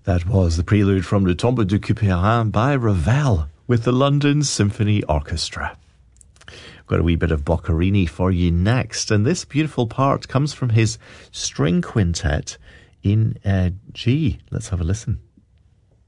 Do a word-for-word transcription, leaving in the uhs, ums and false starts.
That was the prelude from Le Tombeau de Couperin by Ravel with the London Symphony Orchestra. I've got a wee bit of Boccherini for you next, and this beautiful part comes from his string quintet in uh, G. Let's have a listen.